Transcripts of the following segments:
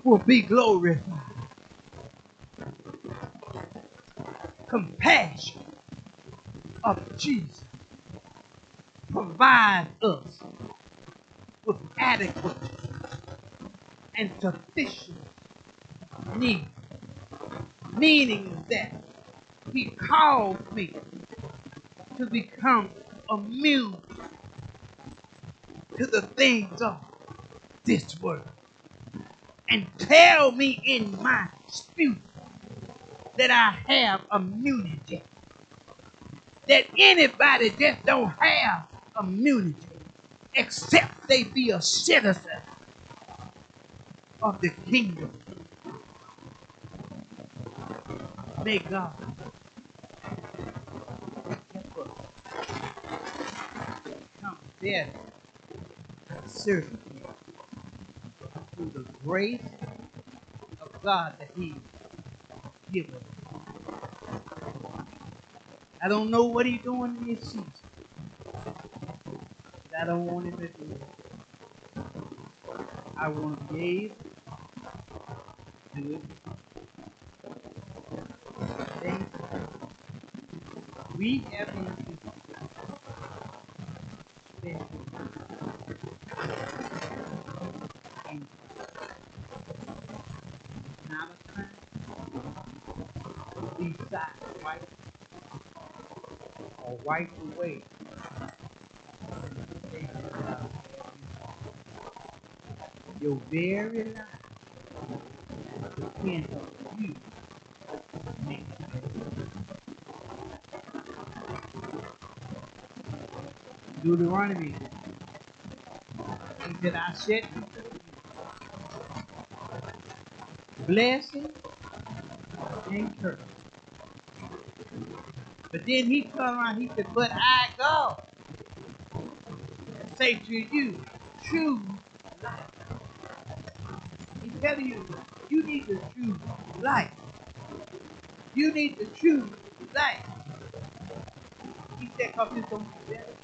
will be glorified. Compassion of Jesus provides us with adequate and sufficient needs, meaning that he calls me to become immune to the things of this world and tell me in my spirit that I have immunity, that anybody just don't have immunity except they be a citizen of the kingdom. May God help us become better servants through the grace of God that He gives us. I don't know what He's doing in this season, but I don't want Him to do it. I want to be able to do it. We have been spent in not a time these sides wipe or wipe away. Your very life depends on you. Deuteronomy, he said, I said, blessing and curse. But then he turned around, he said, but I, God, say to you, choose life. He's telling you, you need to choose life. You need to choose life. He said, because it's going to be better.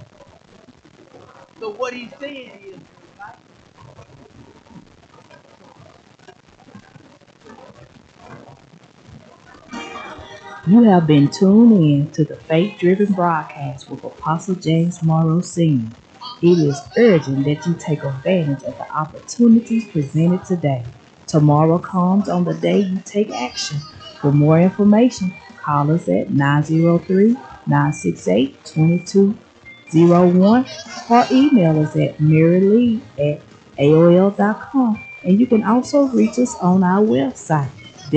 So what he's saying is, life. You have been tuned in to the Faith-Driven Broadcast with Apostle James Morrow Sr. It is urgent that you take advantage of the opportunities presented today. Tomorrow comes on the day you take action. For more information, call us at 903-968-2201 or email us at marylee@aol.com. And you can also reach us on our website,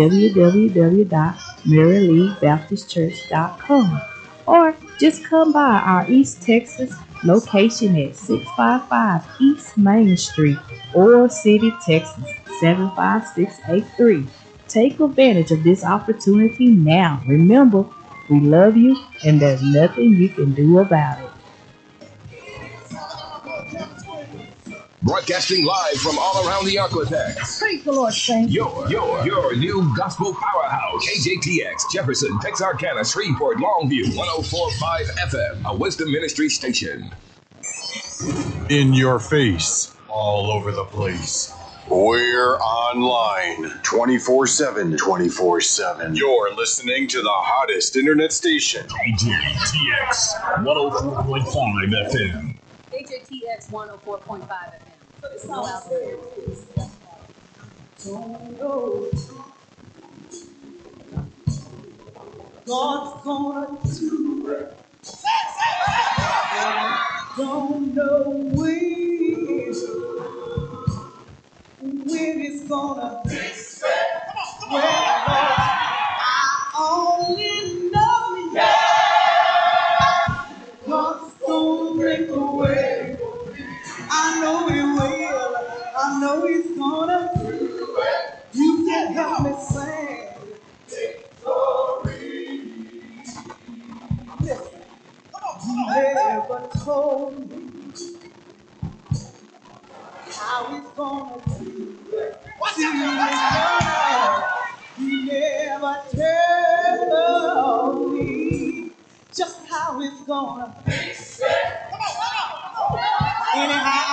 www.maryleebaptistchurch.com, or just come by our East Texas location at 655 East Main Street, Oil City, Texas 75683. Take advantage of this opportunity now. Remember, we love you and there's nothing you can do about it. Broadcasting live from all around the Arklatex. Praise the Lord, saints. Your new gospel powerhouse. KJTX, Jefferson, Texarkana, Shreveport, Longview, 104.5 FM, a Wisdom Ministry station. In your face, all over the place. We're online 24/7. 24/7. You're listening to the hottest internet station. KJTX 104.5 FM. KJTX 104.5 FM. It's all out there. God's gonna do it. Don't know when it's gonna be. Well, I only know God's gonna make a way. I know He will. I know He's gonna do it. You can help me sing victory. Listen, He never told me how He's gonna do it. He never told me just how it's gonna be.